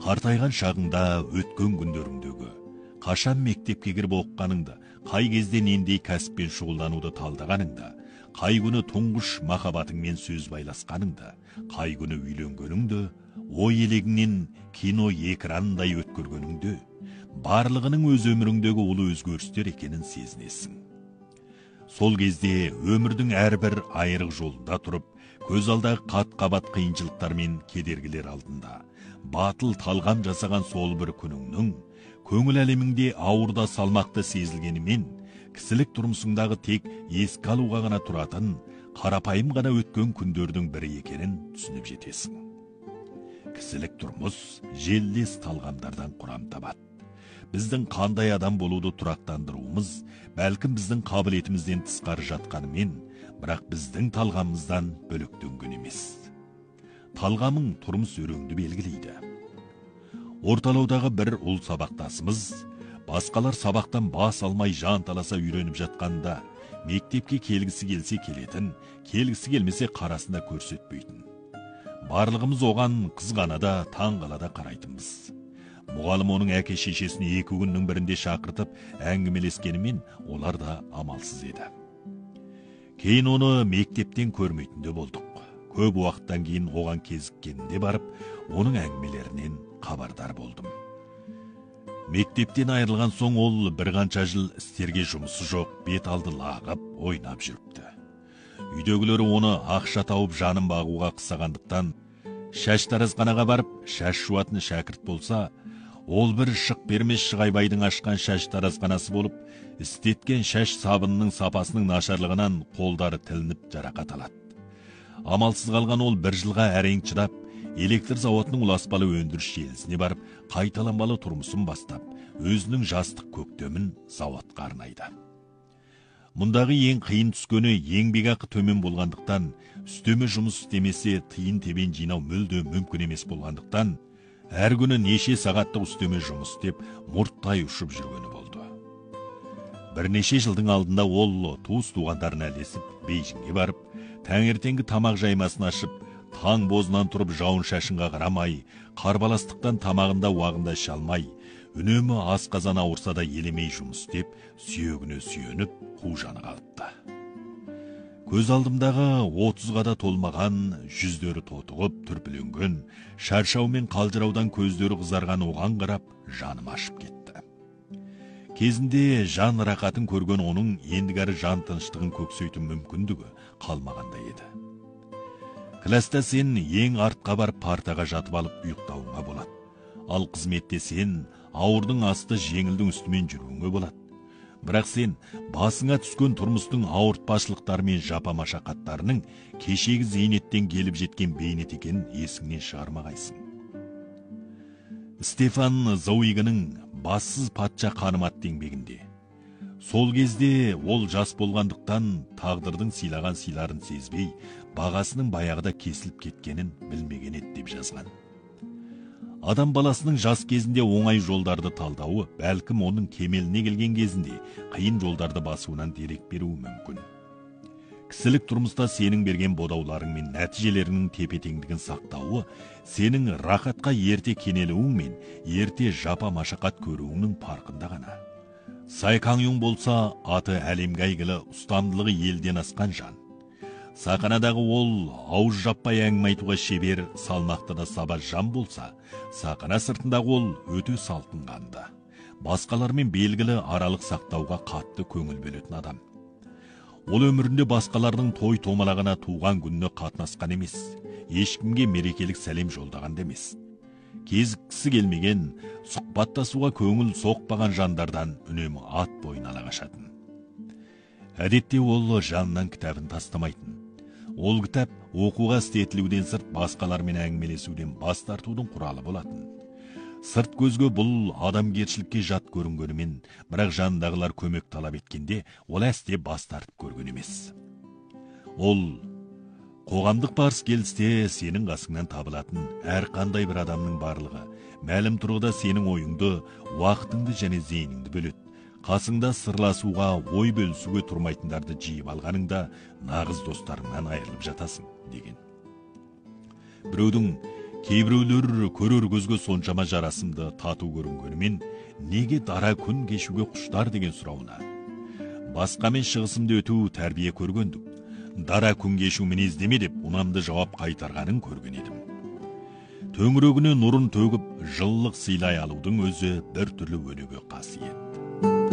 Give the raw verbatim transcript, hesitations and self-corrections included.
Қартайған шағыңда өткен күндеріңдегі, қашан мектепке кіріп оқығаныңды, қай кезде нендей кәсіппен шұғылдануды талдағаныңды, қай күні тұңғыш махаббатыңмен сөз байласқаныңды, қай күні үйленгеніңді, ой елегіңнен кино экранындай өткөргеніңді, барлығының өз өміріңдегі ұлы өзгерістер екенін сезінесің. Сол кезде өмірдің әрбір айырық жолында тұрып, көз алдағы қат-қабат қиыншылықтар мен кедергілер алдында, батыл талғам жасаған сол бір күніңнің, көңіл әлеміңде ауырда салмақты сезілгенімен, кісілік тұрмысыңдағы тек еске алуға ғана тұратын, қарапайым ғана өткен күндердің бірі екенін түсініп жетесің. Кісілік тұрмыс желлес талғамдардан құрам табады. Біздің қандай адам болуды тұрақтандыруымыз, бәлкім біздің қабілетімізден тысқары жатқанымен, бірақ біздің талғамымыздан бөлектенген емес. Талғамың тұрмыс өреңді белгілейді. Орталаудағы бір ұл сабақтасымыз, басқалар сабақтан бас алмай жан таласа үйреніп жатқанда, мектепке келгісі келсе келетін, келгісі келмесе қарасында көрсетпейтін. Барлығымыз оған қызғанада, таңғалада қарайтынбыз. Мұғалім оның әке шешесін екі күннің бірінде шақыртып әңгімелескенімен, олар да амалсыз еді. Кейін оны мектептен көрмейтінде болдық. Көп уақыттан кейін оған кезіккенінде барып, оның әңгімелерінен хабардар болдым. Мектептен айырылған соң ол бір қанша жыл істерге жұмысы жоқ, бет алды лағып, ойнап жүріпті. Үйдегілері оны ақша тауып жанын бағуға қысағандықтан, шаш таразханаға барып, шаш жуатын шәкірт болса, ол бір шық бермес Шығайбайдың ашқан шаш таразханасы болып, істеткен шаш сабынының сапасының нашарлығынан қолдары тілініп жарақат алады. Амалсыз қалған ол бір жылға әрең шыдап, электр зауытының ұласпалы өндіріс желісіне барып, қайталанбалы тұрмысын бастап, өзінің жастық көктемін зауытқа арнайды. Мұндағы ең қиын түскені еңбекақы төмен болғандықтан, үстеме жұмыс істемесе тиын тебен жинау мүлде мүмкін емес болғандықтан, әр күні неше сағаттық үстеме жұмыс істеп, мұрттай ұшып жүргені болды. Бірнеше жылдың алдында ол туыс туғандарына ілесіп, Бейжіңге барып, таңертеңгі тамақ жаймасын ашып, таң бозынан тұрып жауын шашынға қарамай, қарбаластықтан тамағында уағында іше алмай, үнемі асқазан ауырса да елемей жұмыс істеп, сүйегіне сүйеніп, қу жаны қалыпты. Көз алдымдағы отызға да толмаған, жүздері тотығып, түрпіленген, шаршау мен қалжыраудан көздері қызарған оған қарап, жаным ашып кетті. Кезінде жан рақатын көрген оның ендігәрі жан тыныштығын көксейтін мүмкіндігі қалмағандай еді. Класта сен ең артқа барып партаға жатып алып ұйықтауыңа болады. Ал қызметте сен ауырдың асты жеңілдің үстімен жүруіңе болады. Бірақ сен басыңа түскен тұрмыстың ауыртпашылықтары мен жапа машақаттарының кешегі зейнеттен келіп жеткен бейнет екенін есіңнен шығармағайсың. Стефан Зауигінің «Бассыз патша ханым» атты еңбегінде, сол кезде ол жас болғандықтан тағдырдың сыйлаған сыйларын сезбей, бағасының баяғыда кесіліп кеткенін білмеген еді деп жазған. Адам баласының жас кезінде оңай жолдарды талдауы, бәлкім оның кемеліне келген кезінде қиын жолдарды басуынан дерек беруі мүмкін. Кісілік тұрмыста сенің берген бодауларың мен нәтижелерінің тепе-теңдігін сақтауы, сенің рақатқа ерте кенелуің мен ерте жапа машақат көруіңнің парқында ғана. Цай Каңюн болса, аты әлемге әйгілі, ұстамдылығы елден асқан жан. Сақанадағы ол ауыз жаппай әңгіме айтуға шебер, салмақты да сабаз жан болса, сақана сыртындағы ол өте салқынғанды. Басқалармен белгілі аралық сақтауға қатты көңіл бөлетін адам. Ол өмірінде басқалардың той томалағына туған күніне қатынасқан емес, ешкімге мерекелік сәлем жолдаған емес. Кезіккісі келмеген, сұхбаттасуға көңіл соқпаған жандардан үнемі ат бойын ала қашатын. Әдетте ол жанынан кітабын тастамайтын. Ол кітап оқуға істетілуден сырт басқалармен әңгімелесуден бас тартудың құралы болатын. Сырт көзге бұл адамгершілікке жат көрінгенімен, бірақ жанындағылар көмек талап еткенде, ол әсте бас тартып көрген емес. Ол қоғамдық барыс келісте сенің қасыңнан табылатын әр қандай бір адамның барлығы, мәлім тұрғыда сенің ойыңды, уақытыңды және зейініңді бөледі. Қасыңда сырласуға, ой бөлісуге тұрмайтындарды жиып алғаныңда нағыз достарыңнан айырылып жатасың, деген. Біреудің кейбіреулер көрер көзге соншама жарасымды тату көрінгенімен неге дара күн кешуге құштар деген сұрауына басқа мен шығысымды өту тәрбие көргендік, дара күн кешу мінездеме деп ұнамды жауап қайтарғанын көрген едім. Төңірегіне нұрын төгіп жылылық сыйлай алудың өзі бір түрлі өнеге қасиет.